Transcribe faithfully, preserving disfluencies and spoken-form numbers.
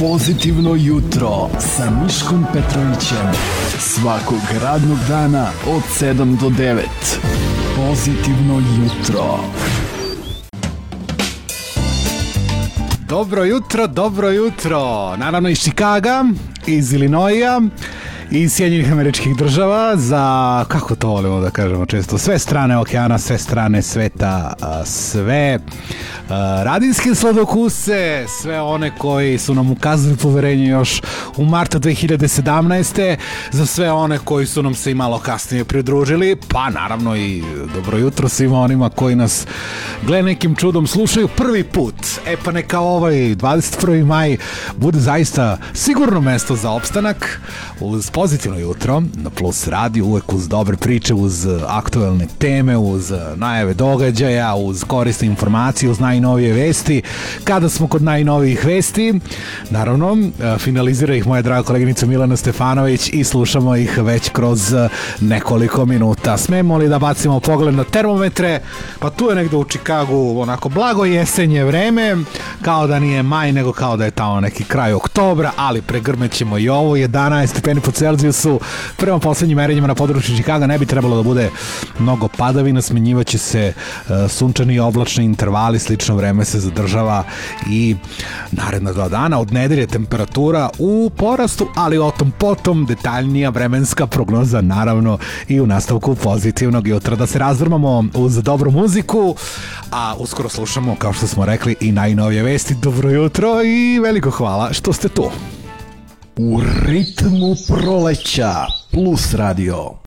Pozitivno jutro sa Miškom Petrovićem. Svakog radnog dana od sedam do devet. Pozitivno jutro. Dobro jutro, dobro jutro. Naravno iz Čikaga, iz Ilinoija, iz Sjedinjenih Američkih Država, za, kako to volimo da kažemo često, sve strane okeana, sve strane sveta, sve radijske sladokuse, sve one koji su nam ukazali poverenje još u marta dve hiljade sedamnaeste. Za sve one koji su nam se i malo kasnije pridružili, pa naravno i dobro jutro svima onima koji nas gle nekim čudom slušaju prvi put. E pa neka ovaj dvadeset prvi maj bude zaista sigurno mesto za opstanak uz pozitivno jutro na Plus radiju, uvek uz dobre priče, uz aktuelne teme, uz najave događaja, uz korisne informacije, uz najnovije vesti. Kada smo kod najnovijih vesti, naravno, finalizira ih moja draga koleginica Milana Stefanović i slušamo ih već kroz nekoliko minuta. Smemo li da bacimo pogled na termometre? Pa tu je negde u Čikagu onako blago jesenje vreme, kao da nije maj, nego kao da je tamo neki kraj oktobra, ali pregrmećemo i ovo, jedanaest stepeni po Celzijusu. Prema poslednjim merenjima na području Čikaga ne bi trebalo da bude mnogo padavina, smenjivaće se uh, sunčani i oblačni intervali, slično vreme se zadržava i naredna dva dana. Od nedelje temperatura u porastu, ali o tom potom detaljnija vremenska prognoza, naravno i u nastavku pozitivnog jutra. Da se razvrmamo uz dobru muziku, a uskoro slušamo, kao što smo rekli, i najnovije vesti. Dobro jutro i veliko hvala što ste tu. U ritmu proleća Plus radio.